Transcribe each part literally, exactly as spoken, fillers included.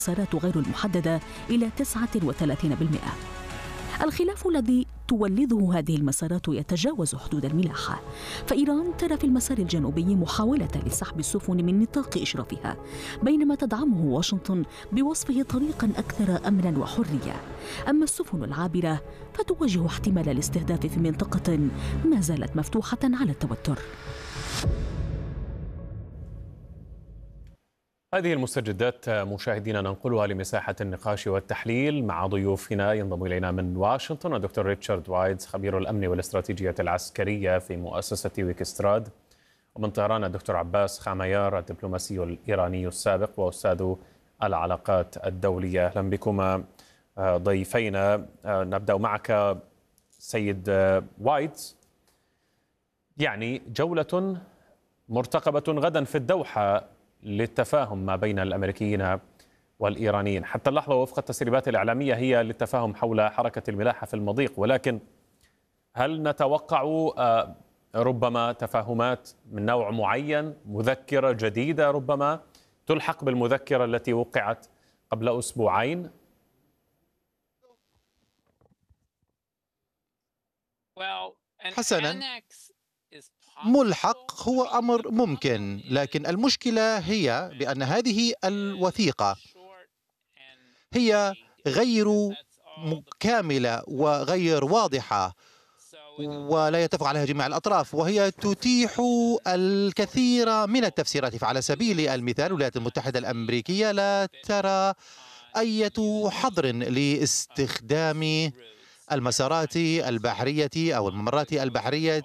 المسارات غير المحددة إلى تسعة وثلاثين بالمئة. الخلاف الذي تولده هذه المسارات يتجاوز حدود الملاحة، فإيران ترى في المسار الجنوبي محاولة لسحب السفن من نطاق إشرافها، بينما تدعمه واشنطن بوصفه طريقاً أكثر أمناً وحرية. أما السفن العابرة فتواجه احتمال الاستهداف في منطقة ما زالت مفتوحة على التوتر. هذه المستجدات مشاهدينا ننقلها لمساحة النقاش والتحليل مع ضيوفنا. ينضم إلينا من واشنطن الدكتور ريتشارد وايتز خبير الأمن والاستراتيجية العسكرية في مؤسسة ويكستراد، ومن طهران الدكتور عباس خاميار الدبلوماسي الإيراني السابق وأستاذ العلاقات الدولية. أهلا بكما ضيفينا. نبدأ معك سيد وايتز. يعني جولة مرتقبة غدا في الدوحة للتفاهم ما بين الأمريكيين والإيرانيين. حتى اللحظة وفق التسريبات الإعلامية هي للتفاهم حول حركة الملاحة في المضيق، ولكن هل نتوقع ربما تفاهمات من نوع معين، مذكرة جديدة ربما تلحق بالمذكرة التي وقعت قبل أسبوعين؟ حسناً، ملحق هو أمر ممكن، لكن المشكلة هي بأن هذه الوثيقة هي غير كاملة وغير واضحة ولا يتفق عليها جميع الأطراف، وهي تتيح الكثير من التفسيرات. فعلى سبيل المثال الولايات المتحدة الأمريكية لا ترى أي حظر لاستخدام المسارات البحرية أو الممرات البحرية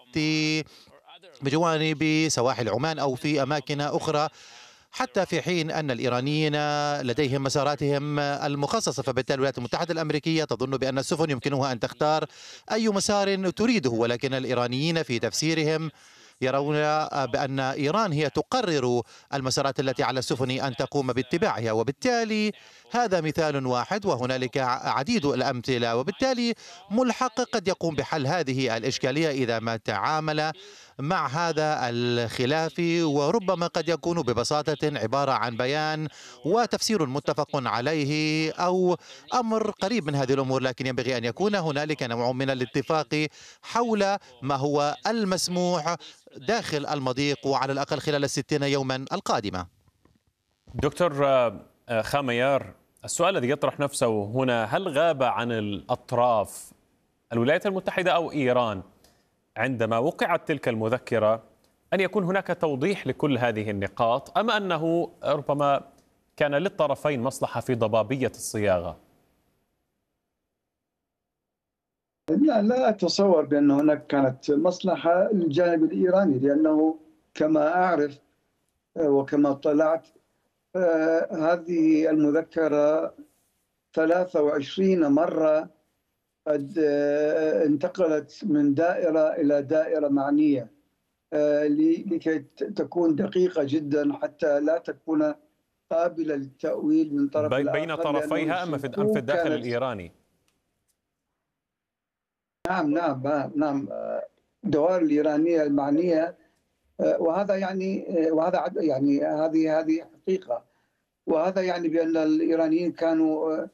بجوانب سواحل عمان أو في أماكن أخرى، حتى في حين أن الإيرانيين لديهم مساراتهم المخصصة. فبالتالي الولايات المتحدة الأمريكية تظن بأن السفن يمكنها أن تختار أي مسار تريده، ولكن الإيرانيين في تفسيرهم يرون بأن إيران هي تقرر المسارات التي على السفن أن تقوم باتباعها، وبالتالي هذا مثال واحد وهنالك عديد الأمثلة. وبالتالي ملحق قد يقوم بحل هذه الإشكالية إذا ما تعامل مع هذا الخلاف، وربما قد يكون ببساطة عبارة عن بيان وتفسير متفق عليه أو أمر قريب من هذه الأمور، لكن ينبغي أن يكون هنالك نوع من الاتفاق حول ما هو المسموح داخل المضيق وعلى الأقل خلال الستين يوما القادمة. دكتور خاميار، السؤال الذي يطرح نفسه هنا، هل غاب عن الأطراف الولايات المتحدة أو إيران عندما وقعت تلك المذكرة أن يكون هناك توضيح لكل هذه النقاط، أم أنه ربما كان للطرفين مصلحة في ضبابية الصياغة؟ لا لا أتصور بأن هناك كانت مصلحة للجانب الإيراني، لأنه كما أعرف وكما اطلعت هذه المذكرة ثلاث وعشرين مرة قد انتقلت من دائرة إلى دائرة معنية لكي تكون دقيقة جدا حتى لا تكون قابلة للتأويل من طرف بين الآخر. بين طرفيها أم في أم في الداخل الإيراني؟ نعم نعم نعم الدوائر الإيرانية المعنية، وهذا يعني وهذا يعني هذه هذه حقيقة، وهذا يعني بأن الإيرانيين كانوا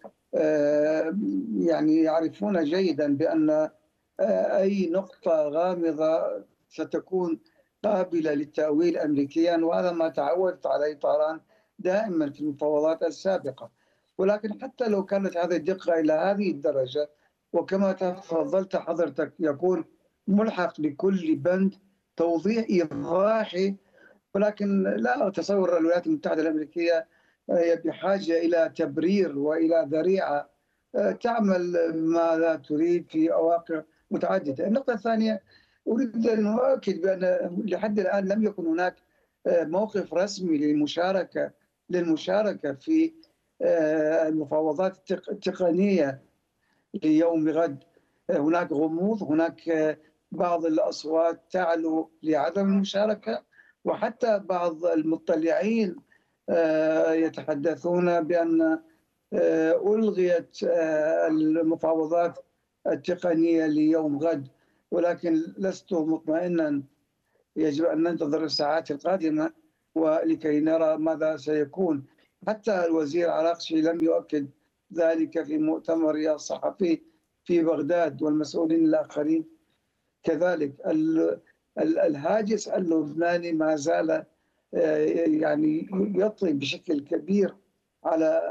يعني يعرفون جيدا بأن أي نقطة غامضة ستكون قابلة للتأويل أمريكيا، وهذا ما تعودت عليه طهران دائما في المفاوضات السابقة. ولكن حتى لو كانت هذه الدقة إلى هذه الدرجة، وكما تفضلت حضرتك يكون ملحق لكل بند توضيح إيضاحي، ولكن لا أتصور الولايات المتحدة الأمريكية بحاجة إلى تبرير وإلى ذريعة تعمل ماذا تريد في أواقع متعددة. النقطة الثانية، أريد أن أؤكد بأن لحد الآن لم يكن هناك موقف رسمي للمشاركة للمشاركة في المفاوضات التقنية ليوم غد. هناك غموض، هناك بعض الأصوات تعلو لعدم المشاركة، وحتى بعض المطلعين يتحدثون بأن ألغيت المفاوضات التقنية ليوم غد، ولكن لست مطمئنا. يجب أن ننتظر الساعات القادمة ولكي نرى ماذا سيكون. حتى الوزير عراقشي لم يؤكد ذلك في مؤتمر صحفي في بغداد، والمسؤولين الآخرين كذلك. الهاجس اللبناني ما زال يعني يطغي بشكل كبير على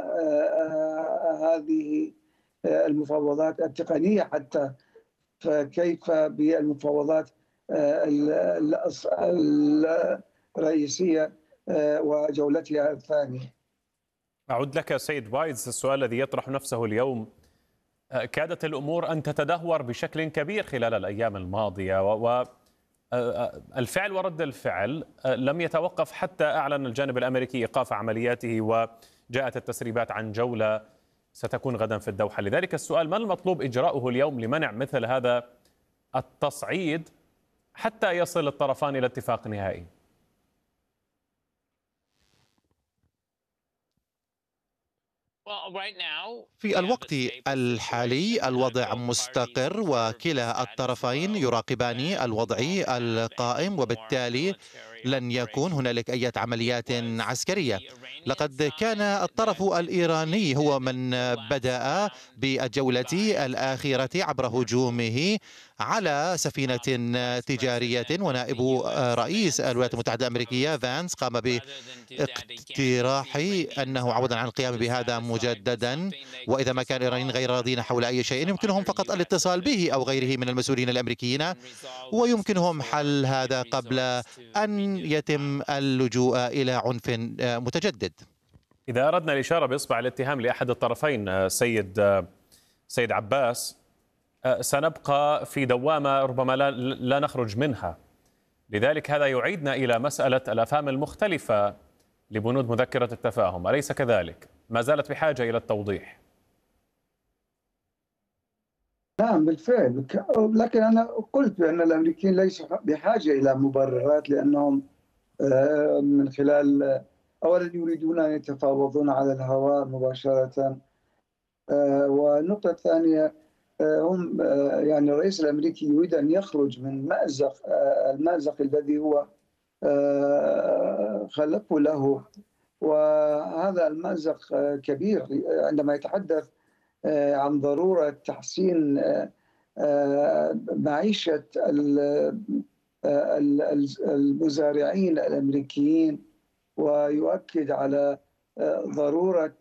هذه المفاوضات التقنية حتى، فكيف بالمفاوضات الرئيسية وجولتها الثانية؟ أعود لك سيد وايدز. السؤال الذي يطرح نفسه اليوم، كادت الأمور أن تتدهور بشكل كبير خلال الأيام الماضية، والفعل ورد الفعل لم يتوقف حتى أعلن الجانب الأمريكي إيقاف عملياته، وجاءت التسريبات عن جولة ستكون غدا في الدوحة. لذلك السؤال، ما المطلوب إجراؤه اليوم لمنع مثل هذا التصعيد حتى يصل الطرفان إلى اتفاق نهائي؟ في الوقت الحالي الوضع مستقر، وكلا الطرفين يراقبان الوضع القائم، وبالتالي لن يكون هنالك أي عمليات عسكرية. لقد كان الطرف الإيراني هو من بدأ بالجولة الأخيرة عبر هجومه على سفينة تجارية، ونائب رئيس الولايات المتحدة الأمريكية فانس قام باقتراح أنه عوضا عن القيام بهذا مجددا، وإذا ما كان الإيرانيين غير راضين حول أي شيء يمكنهم فقط الاتصال به أو غيره من المسؤولين الأمريكيين، ويمكنهم حل هذا قبل أن يتم اللجوء إلى عنف متجدد. إذا أردنا الإشارة بإصبع الاتهام لأحد الطرفين سيد سيد عباس، سنبقى في دوامة ربما لا, لا نخرج منها. لذلك هذا يعيدنا إلى مسألة الأفهام المختلفة لبنود مذكرة التفاهم، أليس كذلك؟ ما زالت بحاجة إلى التوضيح. نعم بالفعل، لكن أنا قلت بأن الأمريكيين ليسوا بحاجة إلى مبررات، لأنهم من خلال أولا يريدون أن يتفاوضون على الهواء مباشرة، والنقطة الثانية هم يعني الرئيس الأمريكي يريد أن يخرج من مأزق المأزق الذي هو خلقه له، وهذا المأزق كبير عندما يتحدث عن ضرورة تحسين معيشة المزارعين الأمريكيين، ويؤكد على ضرورة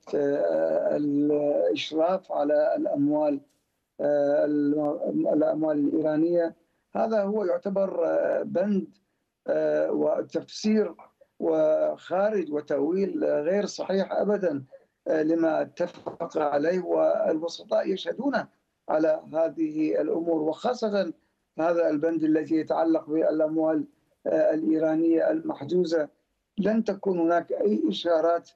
الإشراف على الأموال الأموال الإيرانية. هذا هو يعتبر بند وتفسير وخارج وتأويل غير صحيح أبدا لما اتفق عليه، والوسطاء يشهدون على هذه الأمور، وخاصة هذا البند الذي يتعلق بالأموال الإيرانية المحجوزة. لن تكون هناك أي إشارات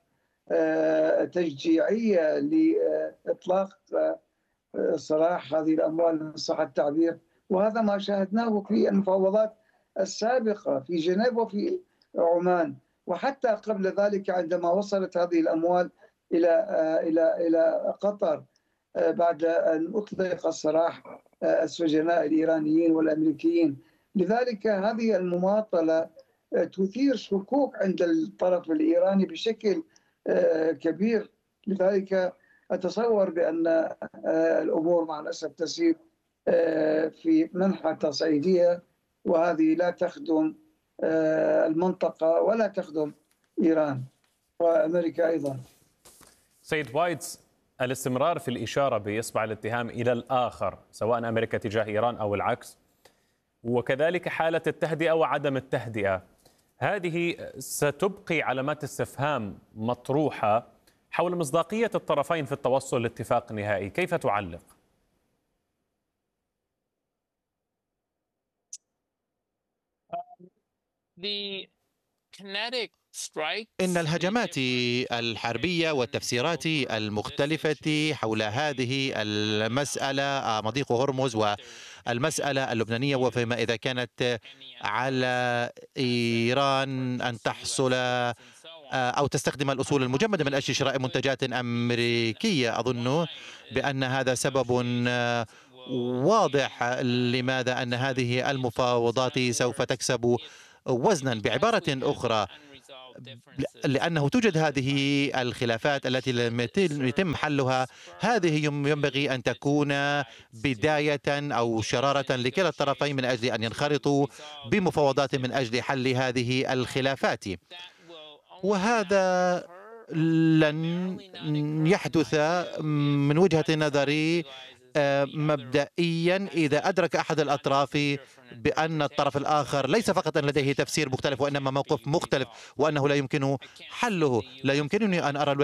تشجيعية لإطلاق سراح هذه الأموال إن صح التعبير، وهذا ما شاهدناه في المفاوضات السابقة في جنيف وفي عمان، وحتى قبل ذلك عندما وصلت هذه الأموال إلى إلى إلى قطر بعد أن أطلق السراح السجناء الإيرانيين والأمريكيين. لذلك هذه المماطلة تثير شكوك عند الطرف الإيراني بشكل كبير. لذلك أتصور بأن الأمور مع الأسف تسير في منحى تصعيدية، وهذه لا تخدم المنطقة ولا تخدم إيران وأمريكا أيضا. سيد وايدز، الاستمرار في الإشارة بإصبع الاتهام إلى الآخر سواء أمريكا تجاه إيران أو العكس، وكذلك حالة التهدئة وعدم التهدئة، هذه ستبقي علامات استفهام مطروحة حول مصداقية الطرفين في التوصل لاتفاق نهائي. كيف تعلق؟ إن الهجمات الحربية والتفسيرات المختلفة حول هذه المسألة مضيق هرمز والمسألة اللبنانية، وفيما إذا كانت على إيران أن تحصل أو تستخدم الأصول المجمدة من أجل شراء منتجات أمريكية، أظن بأن هذا سبب واضح لماذا أن هذه المفاوضات سوف تكسب وزنا. بعبارة أخرى، لأنه توجد هذه الخلافات التي لم يتم حلها. هذه ينبغي أن تكون بداية أو شرارة لكلا الطرفين من أجل أن ينخرطوا بمفاوضات من أجل حل هذه الخلافات، وهذا لن يحدث من وجهة نظري مبدئيا إذا أدرك أحد الأطراف بأن الطرف الآخر ليس فقط أن لديه تفسير مختلف وإنما موقف مختلف، وأنه لا يمكن حله. لا يمكنني أن أرى